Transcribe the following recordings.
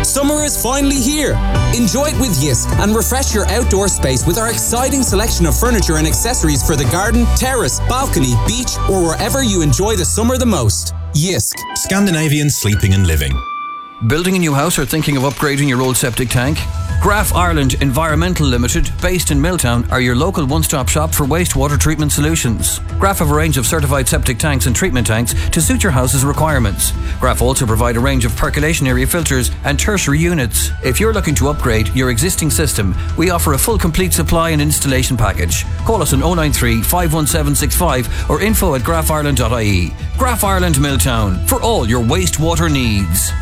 Summer is finally here. Enjoy it with Yisk and refresh your outdoor space with our exciting selection of furniture and accessories for the garden, terrace, balcony, beach, or wherever you enjoy the summer the most. Yisk. Scandinavian sleeping and living. Building a new house or thinking of upgrading your old septic tank? Graf Ireland Environmental Limited, based in Milltown, are your local one-stop shop for wastewater treatment solutions. Graf have a range of certified septic tanks and treatment tanks to suit your house's requirements. Graf also provide a range of percolation area filters and tertiary units. If you're looking to upgrade your existing system, we offer a full complete supply and installation package. Call us on 093 51765 or info@grafireland.ie. Graf Ireland Milltown, for all your wastewater needs.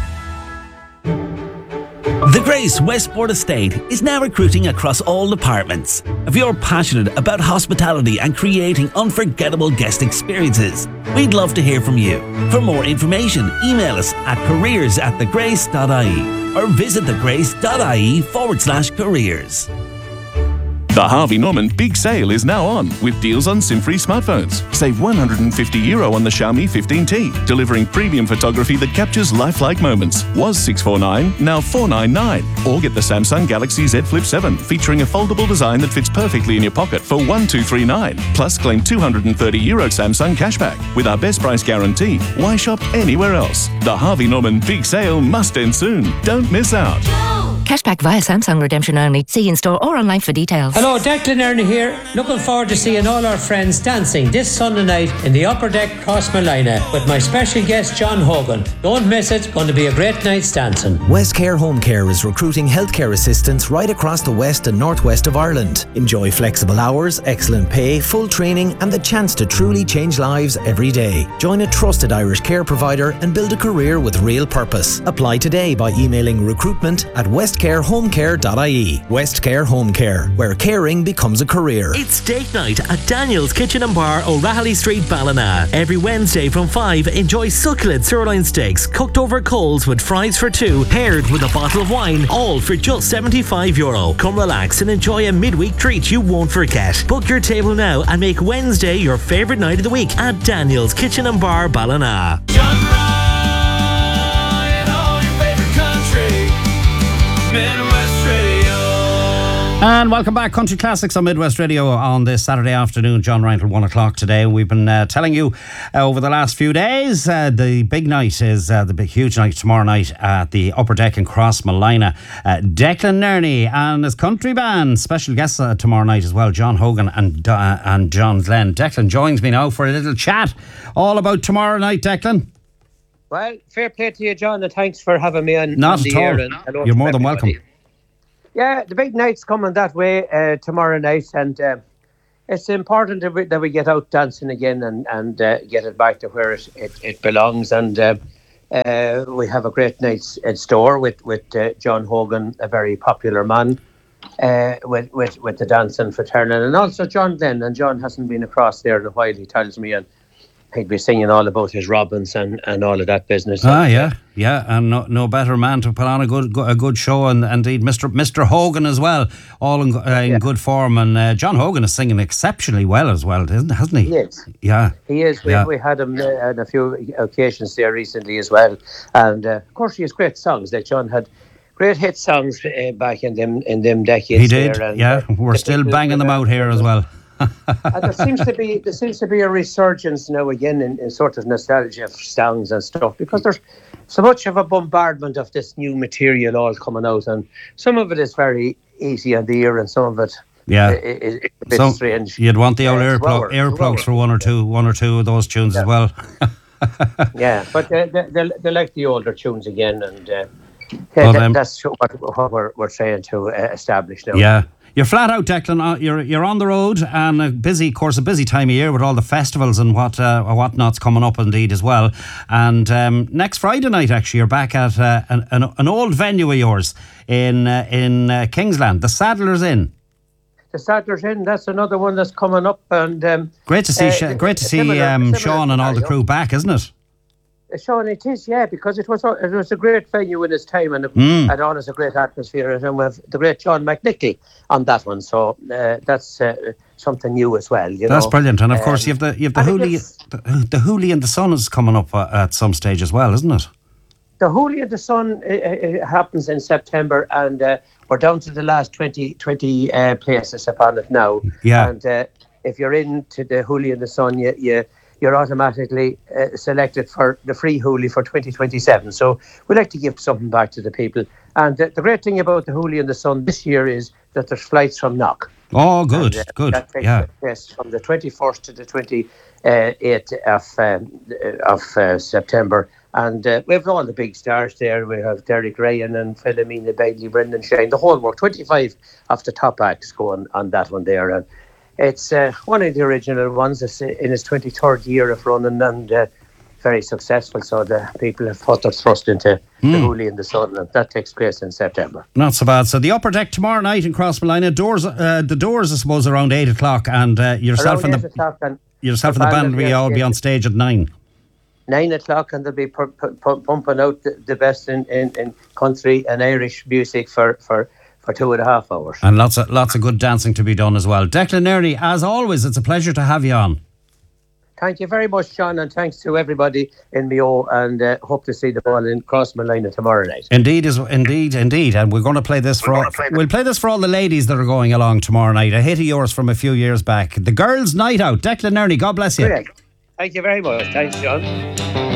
The Grace Westport Estate is now recruiting across all departments. If you're passionate about hospitality and creating unforgettable guest experiences, we'd love to hear from you. For more information, email us at careers@thegrace.ie or visit thegrace.ie/careers. The Harvey Norman Big Sale is now on, with deals on SIM-free smartphones. Save €150 on the Xiaomi 15T, delivering premium photography that captures lifelike moments. Was $649, now $499. Or get the Samsung Galaxy Z Flip 7, featuring a foldable design that fits perfectly in your pocket for $1,239. Plus, claim €230 Samsung cashback. With our best price guarantee, why shop anywhere else? The Harvey Norman Big Sale must end soon. Don't miss out. Cashback via Samsung redemption only. See in store or online for details. Hello, Declan Ernie here. Looking forward to seeing all our friends dancing this Sunday night in the Upper Deck Crossmolina with my special guest John Hogan. Don't miss it. Going to be a great night's dancing. West Care Home Care is recruiting healthcare assistants right across the west and northwest of Ireland. Enjoy flexible hours, excellent pay, full training and the chance to truly change lives every day. Join a trusted Irish care provider and build a career with real purpose. Apply today by emailing recruitment@westcarehomecare.ie. West Care Home Care, where caring becomes a career. It's date night at Daniel's Kitchen and Bar, O'Rahilly Street, Ballina. Every Wednesday from 5, enjoy succulent sirloin steaks cooked over coals with fries for two, paired with a bottle of wine, all for just €75. Come relax and enjoy a midweek treat you won't forget. Book your table now and make Wednesday your favourite night of the week at Daniel's Kitchen and Bar, Ballina. And welcome back, Country Classics on Midwest Radio on this Saturday afternoon. John Ryan till 1 o'clock today. We've been telling you over the last few days, the big night is the big huge night tomorrow night at the Upper Deck in Crossmolina. Declan Nerney and his country band, special guests tomorrow night as well, John Hogan and John Glenn. Declan joins me now for a little chat all about tomorrow night, Declan. Well, fair play to you, John, and thanks for having me on. Not the at all. air. You're more than welcome. Yeah, the big night's coming that way tomorrow night, and it's important that we get out dancing again and get it back to where it belongs. And we have a great night in store with John Hogan, a very popular man, with the dancing fraternity, and also John Glenn. And John hasn't been across there in a while, he tells me, and he'd be singing all about his Robins and all of that business. Yeah, and no better man to put on a good show, and indeed Mr. Hogan as well, all in good form. And John Hogan is singing exceptionally well as well, hasn't he? Yes. Yeah. He is. We had him on a few occasions there recently as well. And of course he has great songs. Like John had great hit songs back in them decades. He did, there, and we're still banging them out here as well. And there seems to be a resurgence now again in sort of nostalgia of songs and stuff, because there's so much of a bombardment of this new material all coming out, and some of it is very easy on the ear, and some of it is a bit strange. You'd want the old earplugs for one or two of those tunes as well. Yeah, but they like the older tunes again, and that's what we're trying to establish now. Yeah. You're flat out, Declan. You're on the road, and a busy time of year with all the festivals and whatnot's coming up indeed as well. And next Friday night, actually, you're back at an old venue of yours in Kingsland, the Saddler's Inn. The Saddler's Inn. That's another one that's coming up, and great to see Sean and all the crew back, isn't it? Sean, it is, because it was a great venue in its time, and it always a great atmosphere, and we have the great John McNickley on that one, so that's something new as well. That's brilliant, and of course you have the Hooley and the Sun is coming up at some stage as well, isn't it? the Holy of the Sun happens in September, and we're down to the last 20 places upon it now. Yeah. And if you're into the Holy of the Sun, you're automatically selected for the free Holy for 2027. So we like to give something back to the people. And the great thing about the Holy and the Sun this year is that there's flights from Knock. Oh, good, good. That takes Yeah. place from the 21st to the 28th of September. And we have all the big stars there. We have Derek Ryan and Philomena Bailey, Brendan Shane, the whole work. 25 of the top acts go on that one there. And it's one of the original ones. It's in its 23rd year of running, and very successful. So the people have put their thrust into the Holy and the Sun, and that takes place in September. Not so bad. So the upper deck tomorrow night in Crossmolina. The doors, I suppose, around 8 o'clock, and yourself Around and 8 o'clock, and yourself and the band will all be on stage at 9. 9 o'clock, and they'll be pumping out the best in country and Irish music for 2.5 hours. And lots of good dancing to be done as well. Declan Early, as always, it's a pleasure to have you on. Thank you very much, Sean, and thanks to everybody in Mayo, and hope to see the ball in Crossmolina tomorrow night. Indeed, and we're going to play this we'll play this for all the ladies that are going along tomorrow night. A hit of yours from a few years back. The Girls' Night Out. Declan Early, God bless you. Correct. Thank you very much. Thanks, John.